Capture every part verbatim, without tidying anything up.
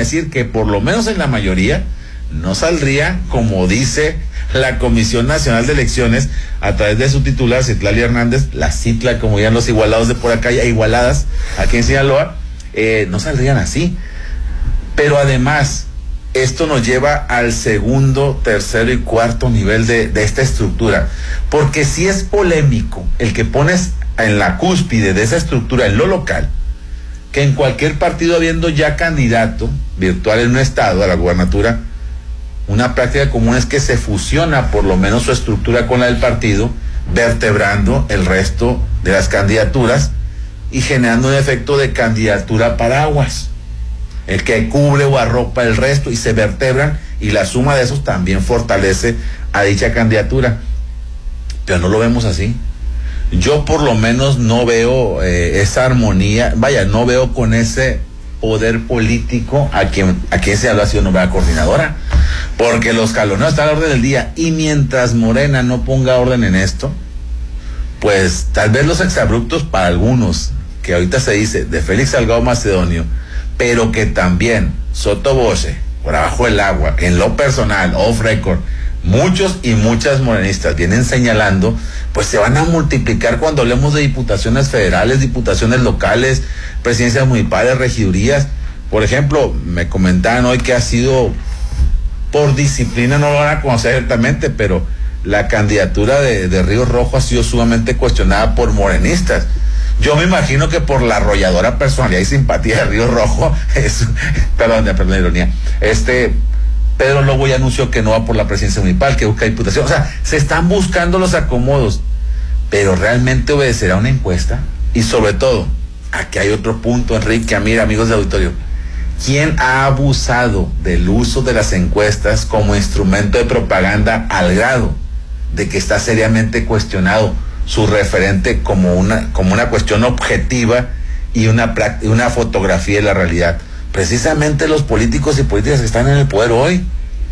decir que por lo menos en la mayoría no saldría, como dice la Comisión Nacional de Elecciones a través de su titular, Citlali Hernández, la Citla, como ya los igualados de por acá, ya igualadas aquí en Sinaloa, eh, no saldrían así. Pero además, esto nos lleva al segundo, tercero y cuarto nivel de, de esta estructura, porque si es polémico el que pones en la cúspide de esa estructura en lo local, que en cualquier partido habiendo ya candidato virtual en un estado a la gubernatura, una práctica común es que se fusiona por lo menos su estructura con la del partido, vertebrando el resto de las candidaturas y generando un efecto de candidatura paraguas, el que cubre o arropa el resto y se vertebran, y la suma de esos también fortalece a dicha candidatura. Pero no lo vemos así. Yo por lo menos no veo eh, esa armonía, vaya, no veo con ese poder político a quien, a quien se ha sido nombrada coordinadora, porque los jaloneos están a la orden del día, y mientras Morena no ponga orden en esto, pues tal vez los exabruptos para algunos, que ahorita se dice de Félix Salgado Macedonio, pero que también Soto Voce, por abajo del agua, en lo personal, off record, muchos y muchas morenistas vienen señalando, pues se van a multiplicar cuando hablemos de diputaciones federales, diputaciones locales, presidencias municipales, regidurías. Por ejemplo, me comentaban hoy que ha sido, por disciplina, no lo van a conocer directamente, pero la candidatura de, de Río Rojo ha sido sumamente cuestionada por morenistas. Yo me imagino que por la arrolladora personalidad y simpatía de Río Rojo, es, perdón, perdón la ironía, este... Pedro Lobo ya anunció que no va por la presidencia municipal, que busca diputación. O sea, se están buscando los acomodos, pero realmente obedecerá una encuesta. Y sobre todo, aquí hay otro punto, Enrique, mira, amigos del auditorio, ¿quién ha abusado del uso de las encuestas como instrumento de propaganda al grado de que está seriamente cuestionado su referente como una, como una cuestión objetiva y una, una fotografía de la realidad? Precisamente los políticos y políticas que están en el poder hoy.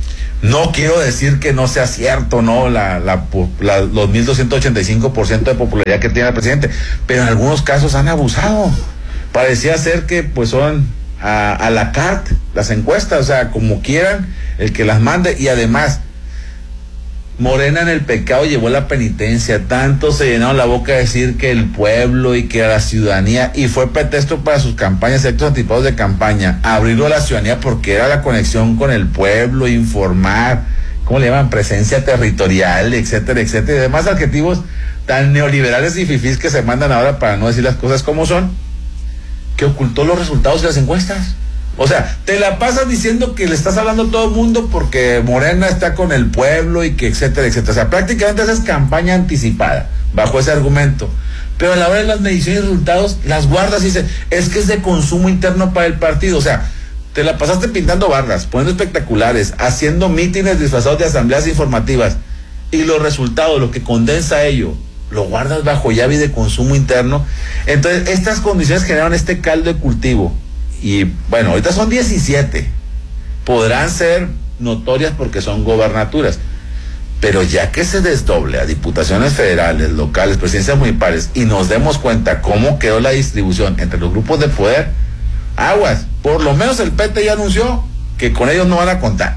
No quiero decir que no sea cierto, no, la, la, la, los mil doscientos ochenta y cinco por ciento de popularidad que tiene el presidente, pero en algunos casos han abusado. Parecía ser que pues son a, a la carte las encuestas, o sea, como quieran, el que las mande. Y además, Morena en el pecado llevó la penitencia, tanto se llenaron la boca de decir que el pueblo y que la ciudadanía, y fue pretexto para sus campañas, actos anticipados de campaña, abrirlo a la ciudadanía porque era la conexión con el pueblo, informar, ¿cómo le llaman? Presencia territorial, etcétera, etcétera, y demás adjetivos tan neoliberales y fifís que se mandan ahora para no decir las cosas como son, que ocultó los resultados de las encuestas. O sea, te la pasas diciendo que le estás hablando a todo el mundo porque Morena está con el pueblo y que etcétera, etcétera. O sea, prácticamente haces campaña anticipada bajo ese argumento. Pero a la hora de las mediciones y resultados, las guardas y dices, es que es de consumo interno para el partido. O sea, te la pasaste pintando barras, poniendo espectaculares, haciendo mítines disfrazados de asambleas informativas. Y los resultados, lo que condensa ello, lo guardas bajo llave de consumo interno. Entonces, estas condiciones generan este caldo de cultivo. Y bueno, ahorita son diecisiete, podrán ser notorias porque son gobernaturas, pero ya que se desdoble a diputaciones federales, locales, presidencias municipales, y nos demos cuenta cómo quedó la distribución entre los grupos de poder, aguas. Por lo menos el P T ya anunció que con ellos no van a contar.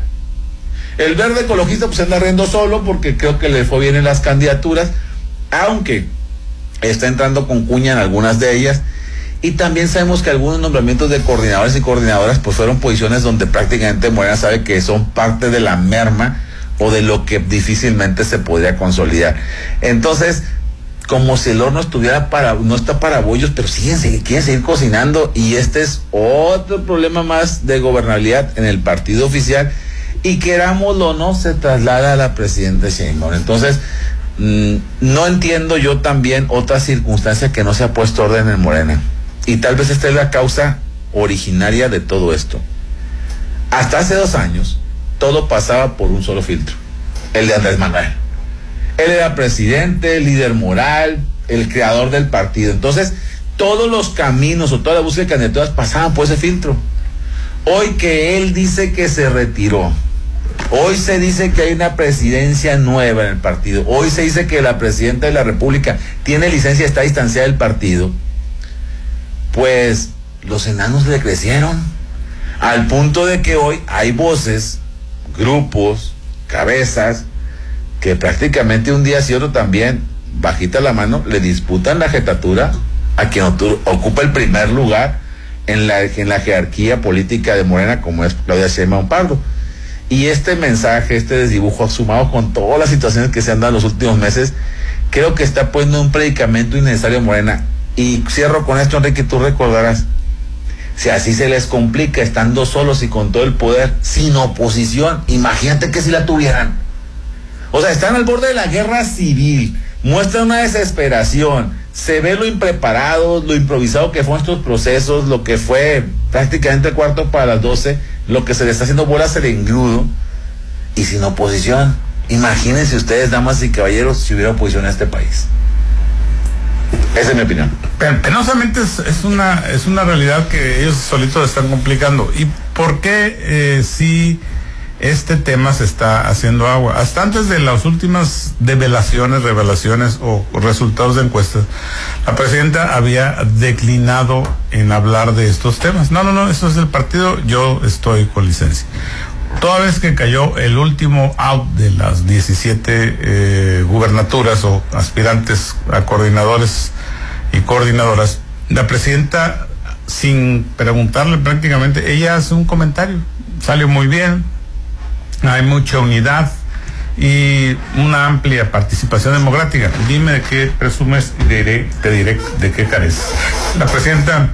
El Verde Ecologista pues anda riendo solo porque creo que le fue bien en las candidaturas, aunque está entrando con cuña en algunas de ellas. Y también sabemos que algunos nombramientos de coordinadores y coordinadoras pues fueron posiciones donde prácticamente Morena sabe que son parte de la merma o de lo que difícilmente se podría consolidar. Entonces, como si el horno estuviera para, no está para bollos, pero siguen, quieren seguir cocinando, y este es otro problema más de gobernabilidad en el partido oficial, y querámoslo o no, se traslada a la presidenta Sheinbaum. Entonces, mmm, no entiendo yo también otra circunstancia que no se ha puesto orden en Morena. Y tal vez esta es la causa originaria de todo esto. Hasta hace dos años, todo pasaba por un solo filtro, el de Andrés Manuel. Él era presidente, líder moral, el creador del partido. Entonces, todos los caminos o toda la búsqueda de candidaturas pasaban por ese filtro. Hoy que él dice que se retiró, hoy se dice que hay una presidencia nueva en el partido, hoy se dice que la presidenta de la República tiene licencia y está distanciada del partido, pues los enanos le crecieron. Al punto de que hoy hay voces, grupos, cabezas, que prácticamente un día sí otro también, bajita la mano, le disputan la jetatura a quien ocupa el primer lugar en la, en la jerarquía política de Morena, como es Claudia Sheinbaum Pardo. Y este mensaje, este desdibujo, sumado con todas las situaciones que se han dado en los últimos meses, creo que está poniendo un predicamento innecesario a Morena. Y cierro con esto, Enrique, tú recordarás, si así se les complica estando solos y con todo el poder, sin oposición, imagínate que si la tuvieran. O sea, están al borde de la guerra civil, muestran una desesperación, se ve lo impreparado, lo improvisado que fueron estos procesos, lo que fue prácticamente el cuarto para las doce, lo que se le está haciendo bolas el engrudo, y sin oposición. Imagínense ustedes, damas y caballeros, si hubiera oposición a este país. Esa es mi opinión. Penosamente es, es una es una realidad que ellos solitos están complicando. ¿Y por qué eh, si este tema se está haciendo agua? Hasta antes de las últimas develaciones, revelaciones o, o resultados de encuestas, la presidenta había declinado en hablar de estos temas. No, no, no, eso es del partido, yo estoy con licencia. Toda vez que cayó el último out de las diecisiete eh, gubernaturas o aspirantes a coordinadores y coordinadoras, la presidenta, sin preguntarle prácticamente, ella hace un comentario, salió muy bien, hay mucha unidad y una amplia participación democrática. Dime de qué presumes y diré, te diré de qué careces. La presidenta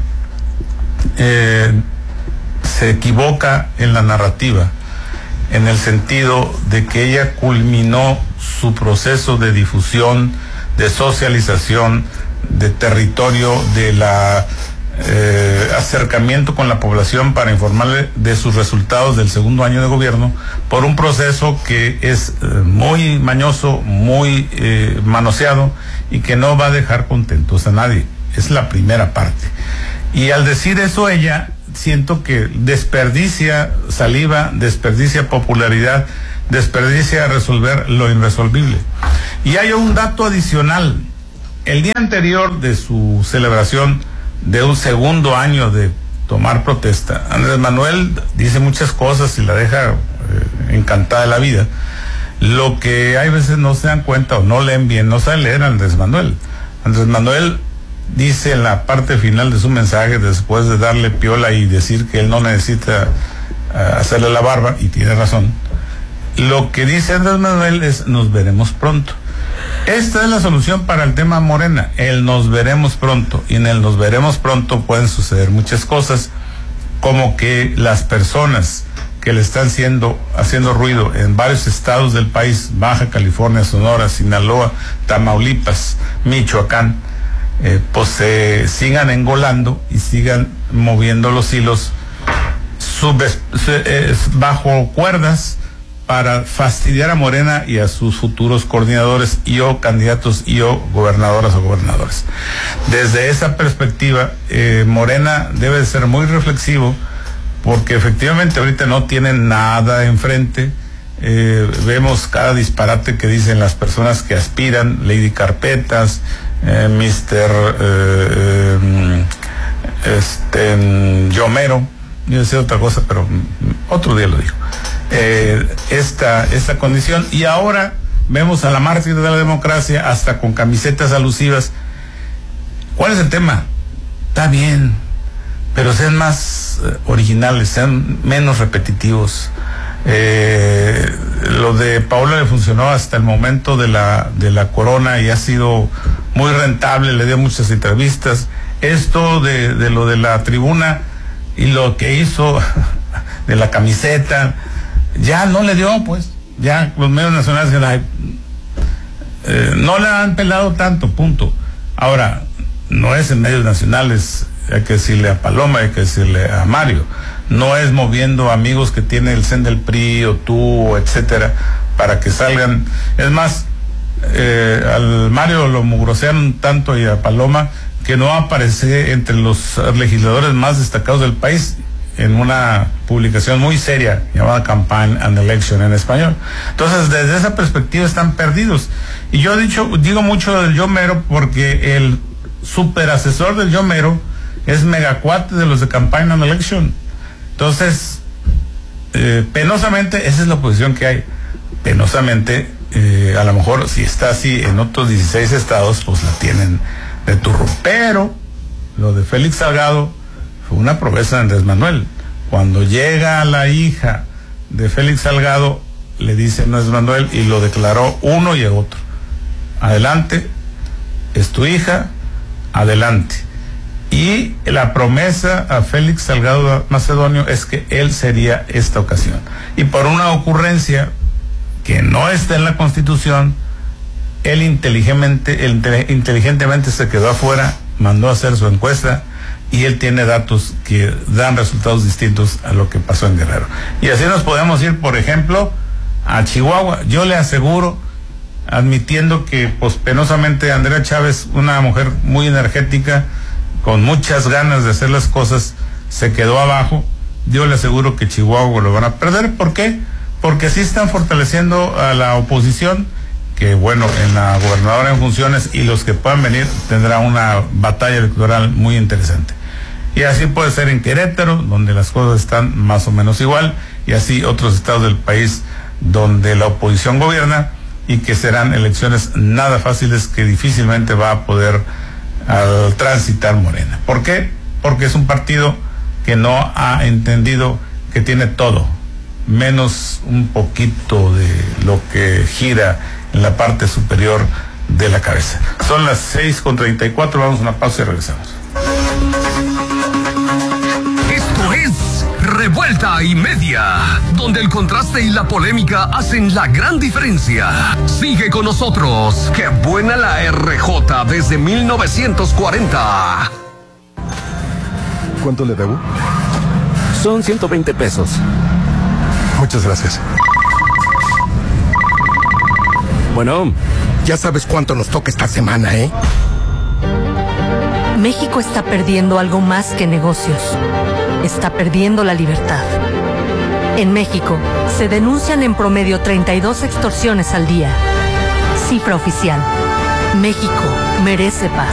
eh, se equivoca en la narrativa, en el sentido de que ella culminó su proceso de difusión, de socialización, de territorio, de la eh, acercamiento con la población para informarle de sus resultados del segundo año de gobierno, por un proceso que es eh, muy mañoso, muy eh, manoseado y que no va a dejar contentos a nadie. Es la primera parte. Y al decir eso ella, siento que desperdicia saliva, desperdicia popularidad, desperdicia resolver lo irresolvible. Y hay un dato adicional. El día anterior de su celebración de un segundo año de tomar protesta, Andrés Manuel dice muchas cosas y la deja eh, encantada de la vida. Lo que hay veces no se dan cuenta o no leen bien, no saben leer a Andrés Manuel. Andrés Manuel dice en la parte final de su mensaje, después de darle piola y decir que él no necesita uh, hacerle la barba, y tiene razón, lo que dice Andrés Manuel es: nos veremos pronto. Esta es la solución para el tema Morena, el nos veremos pronto. Y en el nos veremos pronto pueden suceder muchas cosas, como que las personas que le están haciendo, haciendo ruido en varios estados del país, Baja California, Sonora, Sinaloa, Tamaulipas, Michoacán, Eh, pues se eh, sigan engolando y sigan moviendo los hilos subes, eh, bajo cuerdas para fastidiar a Morena y a sus futuros coordinadores y o candidatos y o gobernadoras o gobernadores. Desde esa perspectiva, eh, Morena debe de ser muy reflexivo, porque efectivamente ahorita no tienen nada enfrente. Eh, vemos cada disparate que dicen las personas que aspiran, Lady Carpetas, eh, mister eh, eh, este Yomero, yo decía otra cosa, pero otro día lo digo. Eh, esta, esta condición, y ahora vemos a la mártir de la democracia hasta con camisetas alusivas. ¿Cuál es el tema? Está bien, pero sean más eh, originales, sean menos repetitivos. Eh, lo de Paola le funcionó hasta el momento de la de la corona y ha sido muy rentable, le dio muchas entrevistas. Esto de, de lo de la tribuna y lo que hizo de la camiseta, ya no le dio, pues, ya los medios nacionales ay, eh, no le han pelado tanto, punto. Ahora, no es en medios nacionales, hay que decirle a Paloma, hay que decirle a Mario, no es moviendo amigos que tiene el C E N del P R I o tú, etcétera, para que salgan. Es más, eh, al Mario lo mugrosearon tanto y a Paloma que no aparece entre los legisladores más destacados del país en una publicación muy seria llamada Campaign and Election en español. Entonces, desde esa perspectiva están perdidos. Y yo he dicho, digo mucho del Yomero porque el super asesor del Yomero es megacuate de los de Campaign and Election. Entonces, eh, penosamente, esa es la oposición que hay. Penosamente, eh, a lo mejor si está así en otros dieciséis estados, pues la tienen de turro. Pero lo de Félix Salgado fue una promesa de Andrés Manuel. Cuando llega la hija de Félix Salgado, le dice Andrés Manuel y lo declaró uno y el otro. Adelante, es tu hija, adelante. Y la promesa a Félix Salgado Macedonio es que él sería esta ocasión. Y por una ocurrencia que no está en la Constitución, él inteligentemente, él inteligentemente se quedó afuera, mandó a hacer su encuesta y él tiene datos que dan resultados distintos a lo que pasó en Guerrero. Y así nos podemos ir, por ejemplo, a Chihuahua. Yo le aseguro, admitiendo que pues penosamente Andrea Chávez, una mujer muy energética, con muchas ganas de hacer las cosas, se quedó abajo. Yo le aseguro que Chihuahua lo van a perder. ¿Por qué? Porque sí están fortaleciendo a la oposición, que bueno, en la gobernadora en funciones y los que puedan venir tendrá una batalla electoral muy interesante. Y así puede ser en Querétaro, donde las cosas están más o menos igual, y así otros estados del país donde la oposición gobierna y que serán elecciones nada fáciles que difícilmente va a poder al transitar Morena. ¿Por qué? Porque es un partido que no ha entendido que tiene todo, menos un poquito de lo que gira en la parte superior de la cabeza. Son las seis con treinta y cuatro, vamos a una pausa y regresamos. Esto es Revuelta y Media, donde el contraste y la polémica hacen la gran diferencia. Sigue con nosotros. ¡Qué buena la R J desde mil novecientos cuarenta! ¿Cuánto le debo? Son ciento veinte pesos. Muchas gracias. Bueno, ya sabes cuánto nos toca esta semana, ¿eh? México está perdiendo algo más que negocios. Está perdiendo la libertad. En México, se denuncian en promedio treinta y dos extorsiones al día. Cifra oficial. México merece paz.